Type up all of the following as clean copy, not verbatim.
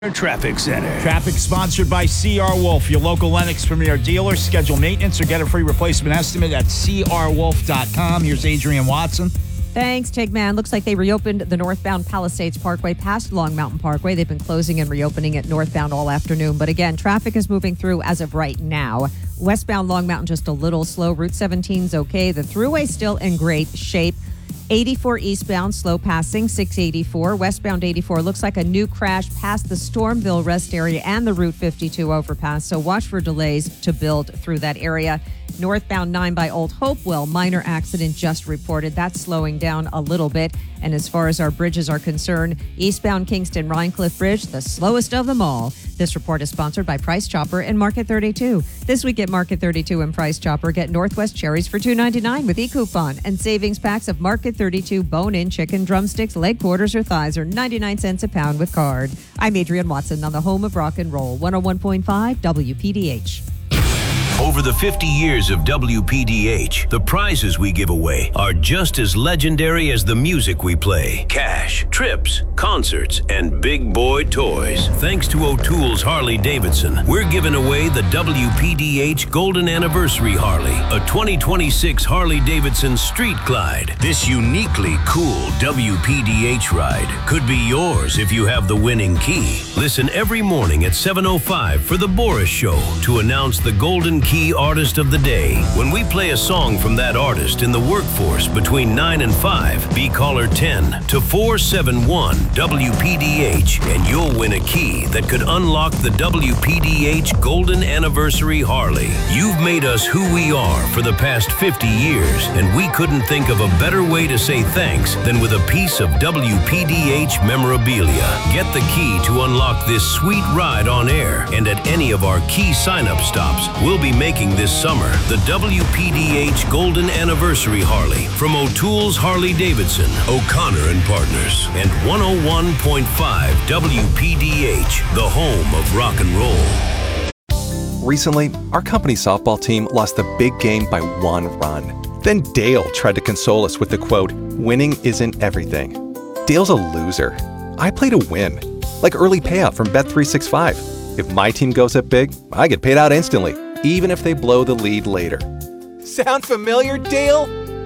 Traffic Center. Traffic sponsored by C.R. Wolf, your local Lennox Premier dealer. Schedule maintenance or get a free replacement estimate at crwolf.com. Here's Adrian Watson. Thanks, Tigman. Looks like they reopened the northbound Palisades Parkway past Long Mountain Parkway. They've been closing and reopening it northbound all afternoon. But again, traffic is moving through as of right now. Westbound Long Mountain just a little slow. Route 17's okay. The thruway still in great shape. 84 eastbound, slow passing, 684. Westbound 84 looks like a new crash past the Stormville rest area and the Route 52 overpass, so watch for delays to build through that area. Northbound 9 by Old Hopewell, minor accident just reported. That's slowing down a little bit. And as far as our bridges are concerned, eastbound Kingston Rhinecliff Bridge, the slowest of them all. This report is sponsored by Price Chopper and Market 32. This week at Market 32 and Price Chopper, get Northwest cherries for $2.99 with e-coupon, and savings packs of Market 32 bone-in chicken drumsticks, leg quarters, or thighs are 99 cents a pound with card. I'm Adrian Watson on the home of rock and roll, 101.5 WPDH. Over the 50 years of WPDH, the prizes we give away are just as legendary as the music we play. Cash, trips, concerts, and big boy toys. Thanks to O'Toole's Harley-Davidson, we're giving away the WPDH Golden Anniversary Harley, a 2026 Harley-Davidson Street Glide. This uniquely cool WPDH ride could be yours if you have the winning key. Listen every morning at 7:05 for The Boris Show to announce the Golden Key Artist of the Day. When we play a song from that artist in the workforce between 9 and 5, be caller 10 to 471 WPDH and you'll win a key that could unlock the WPDH Golden Anniversary Harley. You've made us who we are for the past 50 years, and we couldn't think of a better way to say thanks than with a piece of WPDH memorabilia. Get the key to unlock this sweet ride on air and at any of our key sign-up stops. We'll be making this summer the WPDH Golden Anniversary Harley from O'Toole's Harley-Davidson, O'Connor and Partners, and 101.5 WPDH, the home of rock and roll. Recently, our company softball team lost the big game by 1 run. Then Dale tried to console us with the quote, "Winning isn't everything." Dale's a loser. I play to win, like early payout from Bet365. If my team goes up big, I get paid out instantly, even if they blow the lead later. Sound familiar, Dale?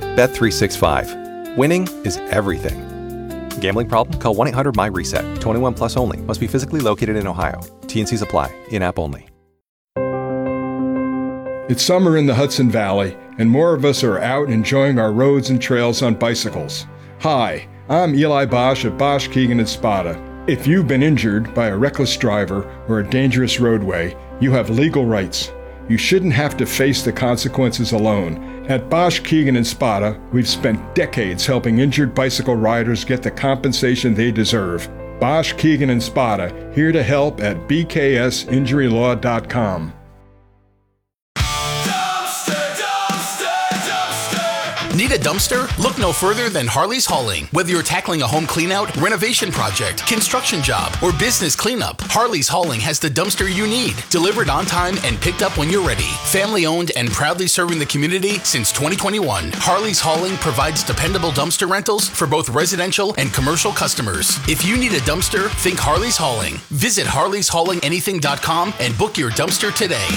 Bet365. Winning is everything. Gambling problem? Call 1-800-MY-RESET. 21 plus only. Must be physically located in Ohio. T&Cs apply. In-app only. It's summer in the Hudson Valley, and more of us are out enjoying our roads and trails on bicycles. Hi, I'm Eli Bosch at Bosch, Keegan & Spada. If you've been injured by a reckless driver or a dangerous roadway, you have legal rights. You shouldn't have to face the consequences alone. At Bosch, Keegan & Spada, we've spent decades helping injured bicycle riders get the compensation they deserve. Bosch, Keegan & Spada, here to help at bksinjurylaw.com. Need a dumpster? Look no further than Harley's Hauling. Whether you're tackling a home cleanout, renovation project, construction job, or business cleanup, Harley's Hauling has the dumpster you need. Delivered on time and picked up when you're ready. Family owned and proudly serving the community since 2021. Harley's Hauling provides dependable dumpster rentals for both residential and commercial customers. If you need a dumpster, think Harley's Hauling. Visit harleyshaulinganything.com and book your dumpster today.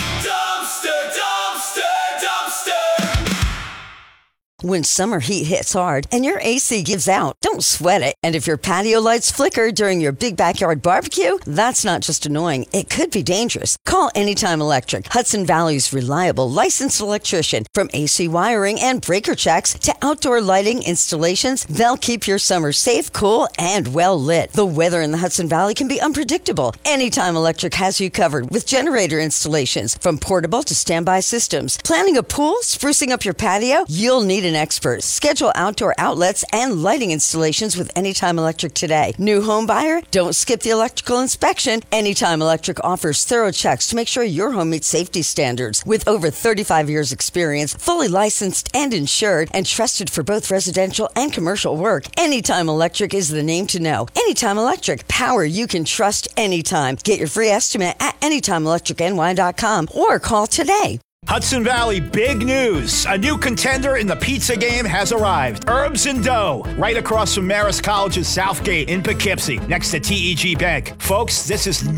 When summer heat hits hard and your AC gives out, don't sweat it. And if your patio lights flicker during your big backyard barbecue, that's not just annoying, it could be dangerous. Call Anytime Electric, Hudson Valley's reliable licensed electrician. From AC wiring and breaker checks to outdoor lighting installations, they'll keep your summer safe, cool, and well lit. The weather in the Hudson Valley can be unpredictable. Anytime Electric has you covered with generator installations, from portable to standby systems. Planning a pool, sprucing up your patio? You'll need an expert. Schedule outdoor outlets and lighting installations with Anytime Electric today. New home buyer? Don't skip the electrical inspection. Anytime Electric offers thorough checks to make sure your home meets safety standards. With over 35 years experience, fully licensed and insured, and trusted for both residential and commercial work, Anytime Electric is the name to know. Anytime Electric. Power you can trust anytime. Get your free estimate at anytimeelectricny.com or call today. Hudson Valley, big news. A new contender in the pizza game has arrived. Herbs and Dough, right across from Marist College's South Gate in Poughkeepsie, next to TEG Bank. Folks, this is